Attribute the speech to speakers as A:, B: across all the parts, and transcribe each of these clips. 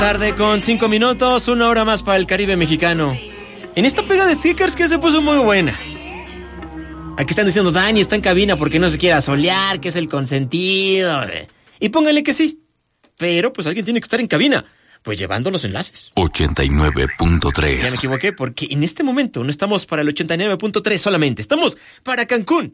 A: Tarde con 5 minutos, una hora más para el Caribe mexicano. En esta pega de stickers que se puso muy buena. Aquí están diciendo, Dani está en cabina porque no se quiere asolear, que es el consentido. Y pónganle que sí. Pero pues alguien tiene que estar en cabina, pues llevando los enlaces.
B: 89.3.
A: Ya me equivoqué porque en este momento no estamos para el 89.3 solamente. Estamos para Cancún.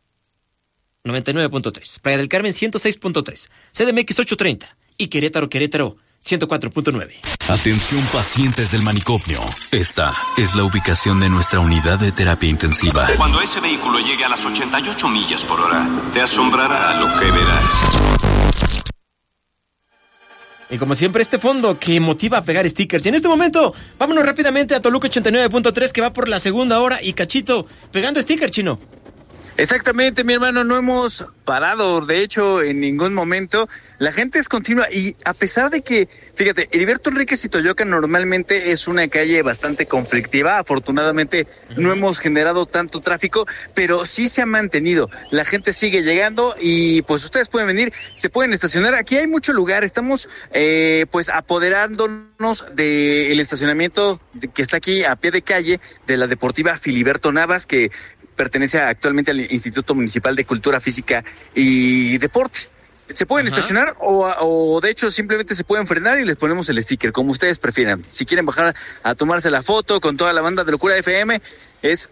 A: 99.3. Playa del Carmen 106.3. CDMX 830. Y Querétaro 104.9.
B: Atención pacientes del manicomio. Esta es la ubicación de nuestra unidad de terapia intensiva.
C: Cuando ese vehículo llegue a las 88 millas por hora, te asombrará lo que verás.
A: Y como siempre, este fondo que motiva a pegar stickers. Y en este momento, vámonos rápidamente a Toluca 89.3, que va por la segunda hora. Y Cachito, pegando stickers, Chino.
D: Exactamente, mi hermano, no hemos parado, de hecho, en ningún momento. La gente es continua y a pesar de que, fíjate, Heriberto Enríquez y Toyocan normalmente es una calle bastante conflictiva. Afortunadamente no hemos generado tanto tráfico, pero sí se ha mantenido. La gente sigue llegando y pues ustedes pueden venir, se pueden estacionar. Aquí hay mucho lugar, estamos pues apoderándonos del estacionamiento que está aquí a pie de calle de la Deportiva Filiberto Navas, que pertenece actualmente al Instituto Municipal de Cultura Física y Deporte. Se pueden estacionar o de hecho simplemente se pueden frenar y les ponemos el sticker, como ustedes prefieran. Si quieren bajar a tomarse la foto con toda la banda de Locura FM, es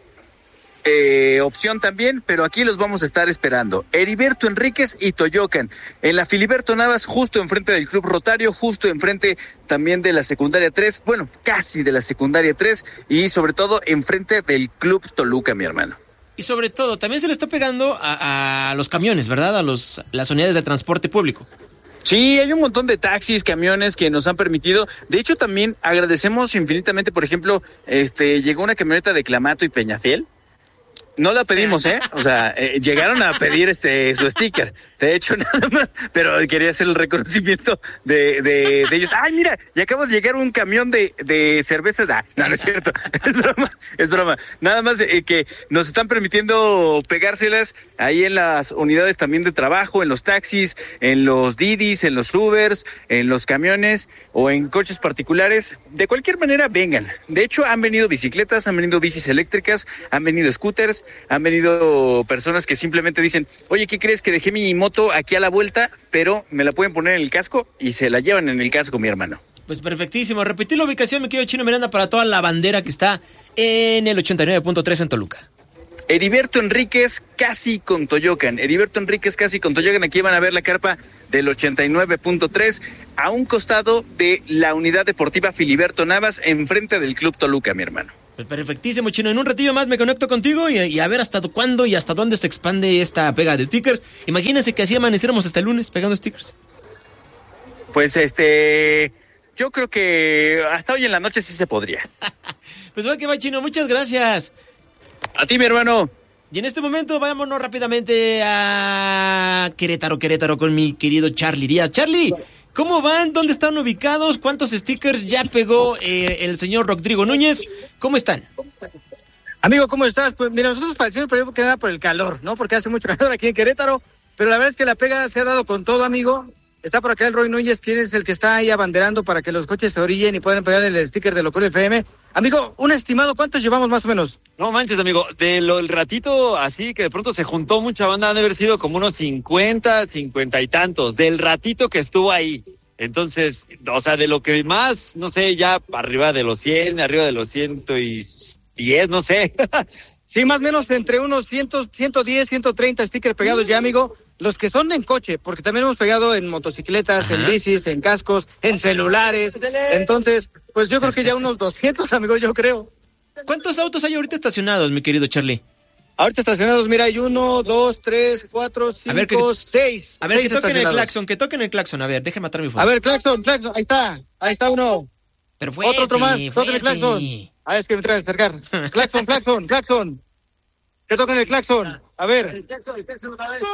D: opción también, pero aquí los vamos a estar esperando. Heriberto Enríquez y Toyocan, en la Filiberto Navas, justo enfrente del Club Rotario, justo enfrente también de la Secundaria 3, bueno, casi de la Secundaria 3 y sobre todo enfrente del Club Toluca, mi hermano.
A: Y sobre todo, también se le está pegando a los camiones, ¿verdad? A las unidades de transporte público.
D: Sí, hay un montón de taxis, camiones que nos han permitido. De hecho, también agradecemos infinitamente, por ejemplo, llegó una camioneta de Clamato y Peñafiel. No la pedimos, o sea, llegaron a pedir su sticker. De hecho, nada más, pero quería hacer el reconocimiento de ellos. Ay, mira, y acaba de llegar un camión de cerveza. No es cierto, es broma. Nada más que nos están permitiendo pegárselas ahí en las unidades también de trabajo, en los taxis, en los Didis, en los Ubers, en los camiones o en coches particulares. De cualquier manera, vengan. De hecho, han venido bicicletas, han venido bicis eléctricas, han venido scooters, han venido personas que simplemente dicen, oye, ¿qué crees? Que dejé mi moto aquí a la vuelta, pero me la pueden poner en el casco y se la llevan en el casco, mi hermano.
A: Pues perfectísimo. Repetí la ubicación, mi querido Chino Miranda, para toda la bandera que está en el 89.3 en Toluca.
D: Heriberto Enríquez casi con Toyocan. Heriberto Enríquez casi con Toyocan. Aquí van a ver la carpa del 89.3 a un costado de la unidad deportiva Filiberto Navas, enfrente del Club Toluca, mi hermano.
A: Pues perfectísimo, Chino. En un ratillo más me conecto contigo y a ver hasta cuándo y hasta dónde se expande esta pega de stickers. Imagínense que así amaneciéramos hasta el lunes pegando stickers.
D: Pues yo creo que hasta hoy en la noche sí se podría.
A: Pues va que va, Chino. Muchas gracias.
D: A ti, mi hermano.
A: Y en este momento vámonos rápidamente a Querétaro con mi querido Charlie Díaz. Charlie, ¿cómo van? ¿Dónde están ubicados? ¿Cuántos stickers ya pegó el señor Rodrigo Núñez? ¿Cómo están?
E: Amigo, ¿cómo estás? Pues mira, nosotros padecemos primero que nada por el calor, ¿no? Porque hace mucho calor aquí en Querétaro, pero la verdad es que la pega se ha dado con todo, amigo. Está por acá el Roy Núñez, quien es el que está ahí abanderando para que los coches se orillen y puedan pegar el sticker de Locura FM. Amigo, un estimado, ¿cuántos llevamos más o menos?
F: No manches, amigo, el ratito así que de pronto se juntó mucha banda, han de haber sido como unos 50 y tantos, del ratito que estuvo ahí. Entonces, o sea, de lo que más, no sé, ya arriba de los 100, arriba de los 110, no sé.
E: Sí, más o menos entre unos 100, 110, 130 stickers pegados ya, amigo. Los que son en coche, porque también hemos pegado en motocicletas, en bicis, en cascos, en celulares. Entonces, pues yo creo que ya unos 200, amigo, yo creo.
A: ¿Cuántos autos hay ahorita estacionados, mi querido Charlie?
E: Ahorita estacionados, mira, hay 1, 2, 3, 4, 5, 6.
A: A ver, que toquen el claxon. A ver, déjame matar mi foto.
E: A ver, claxon, ahí está uno.
A: Pero fuerte,
E: otro más, toquen el claxon. Ah, es que me trae a acercar. Claxon. Que toquen el claxon. A ver. El claxon otra vez.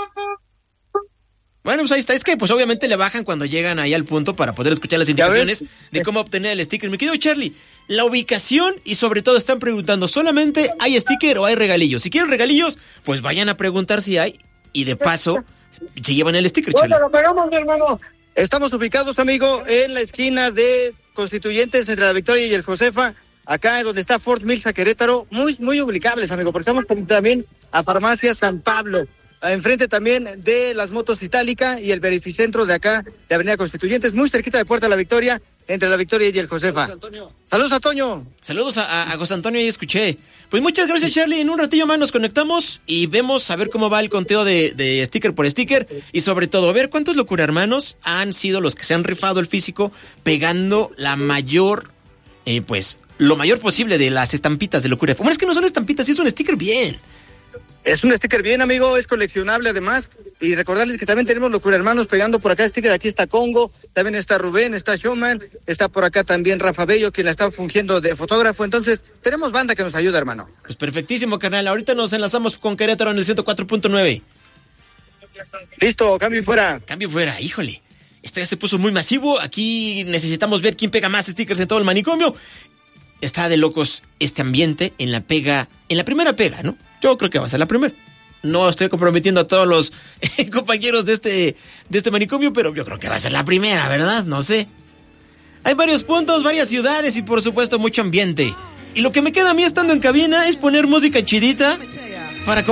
A: Bueno, pues ahí está. Es que pues obviamente le bajan cuando llegan ahí al punto para poder escuchar las indicaciones de cómo obtener el sticker. Mi querido Charlie, la ubicación y sobre todo están preguntando, ¿solamente hay sticker o hay regalillos? Si quieren regalillos, pues vayan a preguntar si hay y de paso se llevan el sticker, Charlie.
E: Bueno, lo pegamos, mi hermano. Estamos ubicados, amigo, en la esquina de Constituyentes entre la Victoria y el Josefa, acá donde está Fort Mills a Querétaro, muy ubicables, amigo, porque estamos también a Farmacia San Pablo, enfrente también de las motos Itálica y el Verificentro de acá, de Avenida Constituyentes, muy cerquita de Puerta de la Victoria, entre la Victoria y el Josefa. Saludos a Toño.
A: Saludos a José Antonio, ahí escuché. Pues muchas gracias, Charlie. En un ratillo más nos conectamos y vemos a ver cómo va el conteo de sticker por sticker. Y sobre todo, a ver cuántos locura hermanos han sido los que se han rifado el físico pegando la mayor, lo mayor posible de las estampitas de locura. Bueno, es que no son estampitas, es un sticker bien.
E: Es un sticker bien, amigo, es coleccionable además. Y recordarles que también tenemos locura hermanos pegando por acá sticker. Aquí está Congo, también está Rubén, está Showman, está por acá también Rafa Bello, quien la está fungiendo de fotógrafo. Entonces, tenemos banda que nos ayuda, hermano.
A: Pues perfectísimo, carnal. Ahorita nos enlazamos con Querétaro en el 104.9.
E: Listo, cambio fuera.
A: Cambio fuera, híjole. Esto ya se puso muy masivo. Aquí necesitamos ver quién pega más stickers en todo el manicomio. Está de locos este ambiente en la primera pega, ¿no? Yo creo que va a ser la primera. No estoy comprometiendo a todos los compañeros de este manicomio, pero yo creo que va a ser la primera, ¿verdad? No sé. Hay varios puntos, varias ciudades y por supuesto mucho ambiente. Y lo que me queda a mí estando en cabina es poner música chidita para